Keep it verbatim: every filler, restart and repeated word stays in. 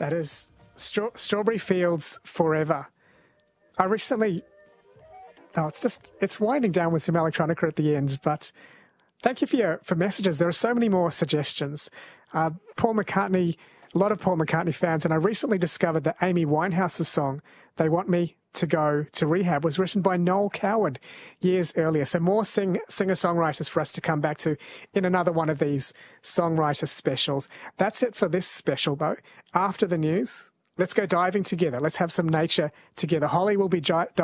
That is Straw- Strawberry Fields Forever. I recently... Oh, it's just, it's winding down with some electronica at the end, but thank you for your for messages. There are so many more suggestions. Uh, Paul McCartney, a lot of Paul McCartney fans, and I recently discovered that Amy Winehouse's song, They Want Me to Go to Rehab, was written by Noel Coward years earlier. So more sing, singer-songwriters for us to come back to in another one of these songwriter specials. That's it for this special, though. After the news, let's go diving together. Let's have some nature together. Holly will be gi-